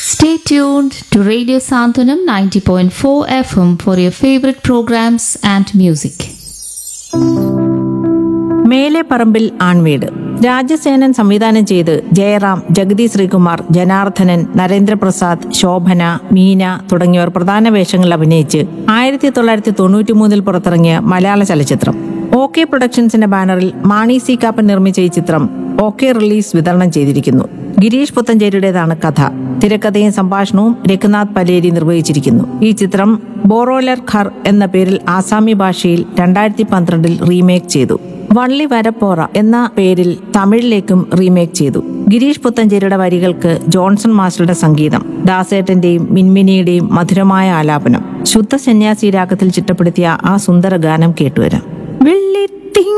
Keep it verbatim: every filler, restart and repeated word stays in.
Stay tuned to Radio Santanam ninety point four F M for your favorite programs and music. മേലെ പറമ്പിൽ ആൺവീട് രാജസേനൻ സംവിധാനം ചെയ്ത് ജയറാം, ജഗതി ശ്രീകുമാർ, ജനാർദ്ദനൻ, നരേന്ദ്രപ്രസാദ്, ശോഭന, മീന തുടങ്ങിയവർ പ്രധാന വേഷങ്ങളിൽ അഭിനയിച്ച് ആയിരത്തി തൊള്ളായിരത്തി തൊണ്ണൂറ്റി മൂന്നിൽ പുറത്തിറങ്ങിയ മലയാള ചലച്ചിത്രം. ഓക്കെ പ്രൊഡക്ഷൻസിന്റെ ബാനറിൽ മാണി സി കാപ്പൻ നിർമ്മിച്ച ഈ ചിത്രം ഓക്കെ റിലീസ് വിതരണം ചെയ്തിരിക്കുന്നു. ഗിരീഷ് പുത്തഞ്ചേരിയുടേതാണ് കഥ. തിരക്കഥയും സംഭാഷണവും രഘുനാഥ് പലേരി നിർവഹിച്ചിരിക്കുന്നു. ഈ ചിത്രം ബോറോലർ ഖർ എന്ന പേരിൽ ആസാമി ഭാഷയിൽ രണ്ടായിരത്തി പന്ത്രണ്ടിൽ റീമേക്ക് ചെയ്തു. വള്ളി വരപ്പോറ എന്ന പേരിൽ തമിഴിലേക്കും റീമേക്ക് ചെയ്തു. ഗിരീഷ് പുത്തഞ്ചേരിയുടെ വരികൾക്ക് ജോൺസൺ മാസ്റ്ററുടെ സംഗീതം, ദാസേട്ടന്റെയും മിൻമിനിയുടെയും മധുരമായ ആലാപനം, ശുദ്ധ സന്യാസി രാഗത്തിൽ ചിട്ടപ്പെടുത്തിയ ആ സുന്ദര ഗാനം കേട്ടുവരാം. വെള്ളി